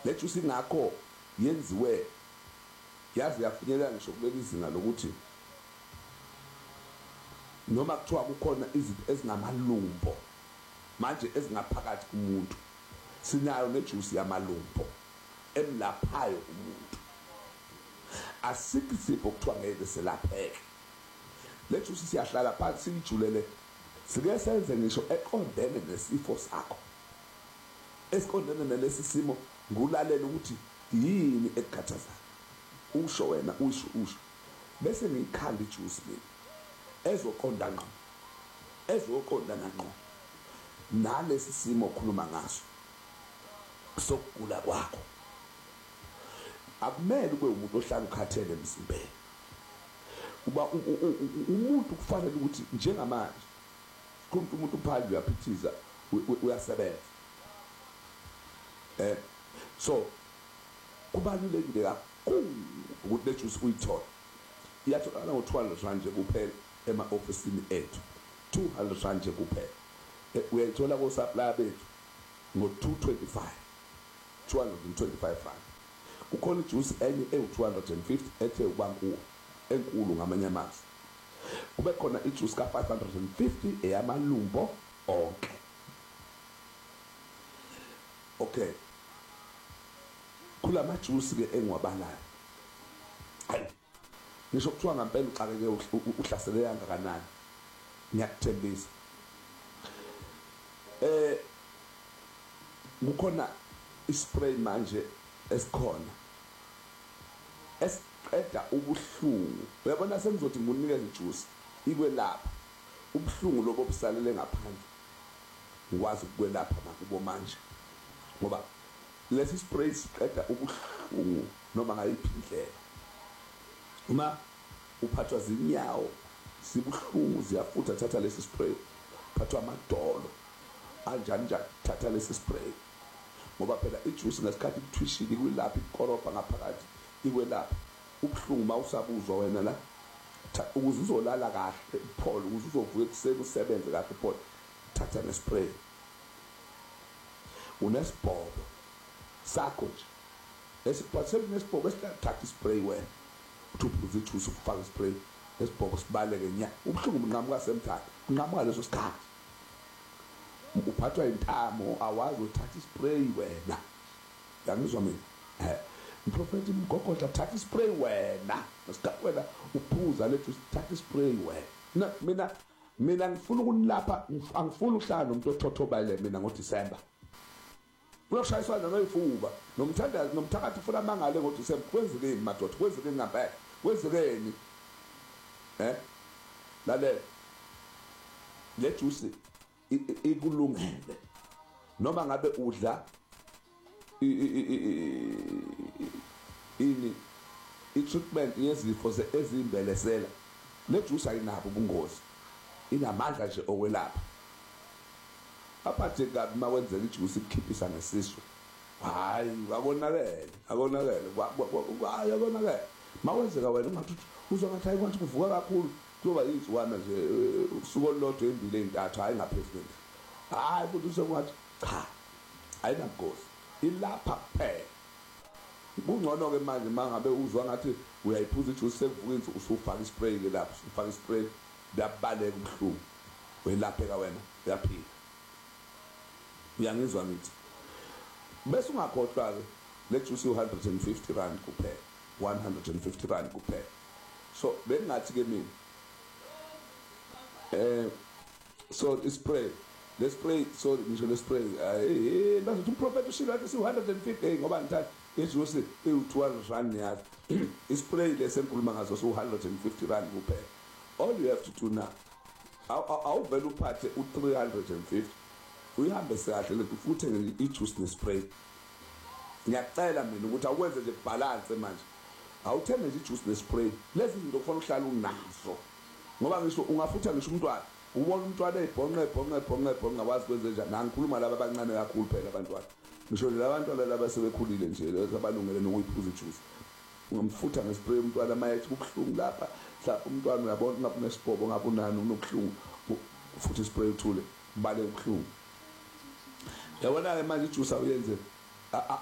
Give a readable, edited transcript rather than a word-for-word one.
le juice ingakho yenziwe yazi yafinyelela ngisho kuleli izinga lokuthi noma kuthiwa kukhona izinto ezingamalumbo manje ezingaphakathi kumuntu, sinayo nejuice yamalumbo emlaphayo umuntu. Asikho isipho kuthiwa ngeke selapheke. Le juice siyahlala phansi siyijulele, sike senze ngisho eqondene nesifo sakho, esiqondene nalesi simo, ngulalela ukuthi yini ekukhathazayo. Usho wena, usho bese ngiyikhanda ijuice le ezoqonda ngqo, ezoqondana ngqo nalesi simo okhuluma ngaso sokugula kwakho. Akumele ube umuntu ohlala ukhathele emzimbeni. Uba umuntu kufanele ukuthi njengamanje kumuntu uphandle uyaphithiza uyasebenza. So kubalulekile kakhulu ukuthi le juice uyithole. Iyatholakala ngo-200 nje kuphela ema-ofisini ethu, 200 nje kuphela. Uyayithola ko-supplier bethu ngo-225 rand. Kukhona ijuice enye ewu-250 ethe ubankulu enkulu ngamanye amazwi. Kube khona ijuice ka-550 eyamalumbo onke. Okay, kulama juice ke engiwabalayo, hayi ngisho kuthiwa ngempela uxakeke uhlasele kangakanani, ngiyakuthembisa kukhona ispray manje esikhona esiqeda ubuhlungu. Uyabona sengizothi nginikeze ijuice ikwelapha ubuhlungu lobo obusalele ngaphandle, ngikwazi ukwelapha nakubo manje, ngoba lesi spray siqeda ubuhlungu noma ngayiphi indlela. Uma uphathwa zinyawo sibuhlungu ziyafutha, thatha lesi spray. Uphathwa amadolo anjani njani, thatha lesi spray, ngoba phela ijuice ngesikhathi kuthwishile ikwelapha ikorobha ngaphakathi, ikwelapha ubuhlungu mawusabuzwa wena la, ukuze uzolala kahle iphole, ukuze uzovuka ekuseni usebenze kahle iphole, thatha nespray. Unesibhobo sakho nje esiphathele nesibhobo esithatha ispray wena uthi uphuza ijuice ukufaka ispray nesibhobo sibaleke nya ubuhlungu bunqamuka semthatha, bunqamuka leso sikhathi. Uphathwa intamo awazi uthatha ispray wena, yangizwa mina umprofeti mgogodla, thatha ispray wena ngesikhathi wena uphuza le juice, thatha ispray wena. Mina ngifuna ukunilapha, angifuni uhlala nomuntu othothobaile mina ngoDisemba. Uyoshayisana noyifuba nomthandazi nomthakathi ufuna mangale ngoDisemba. Kwenzekeni madoda, kwenzekeni ngempela, kwenzekeni? Lalela, le juice ikulungele noma ngabe udla i-treatment yezifo ezimbelesela. Le juice ayinabo ubungozi, inamandla nje okwelapha. Aphathe kabi uma wenzeka ijuice ikukhiphisa ngesisu, hayi akonakele, akonakele. Uma wenzeka wena ungathi uzwa ngathi hayi kwanti kuvuka kakhulu, kuyoba yizwana nje usuku olulodwa embili ey'ntathu, hayi ngaphezulu, hayi futhi usekungathi cha, ayinabungozi, ilapha kuphela. Kungcono-ke manje uma ngabe uzwa ngathi uyayiphuza ijuice sekuvuka insuku, usufaka ispray-ke lapho, usufaka ispray, kuyabaleka ubuhlungu, welapheka wena, uyaphila. Uyangizwa ngithi? Bese ungakhohlwa-ke le juice u-150 rand kuphela, 150 rand kuphela. So bengingathi-ke mina so ispray, le spray, so ngisho le spray bazothi umprofeti ushilo wathi si-150 ngoba ngithanda ijuice iwu-200 rand yazi. Ispray lesenkuluma ngazo su-150 rand kuphela. All you have to do now, awuvele uphathe u-350 uyihambe kahle lethu futhi ijuice nespray. Ngiyacela mina ukuthi awukwenze nje balance manje, awuthenge nje ijuice nespray. Lezi zinto kufanele uhlale unazo, ngoba ngisho ungafutha ngisho umntwana, ubona umntwana ebhonqe wazi kwenze njani. Angikhuluma laba abancane kakhulu phela abantwana, ngisho labantwana laba sebekhulile nje abalungele nokuyiphuza ijuice. Ungamfutha ngespray umntwana mayethi kubuhlungu lapha, mhlawumbe umntwana uyabona ngabe unesibhobo, ngabe unani unobuhlungu, futhi ispray uthule bale ubuhlungu. Yabona-ke manje ijuice awuyenze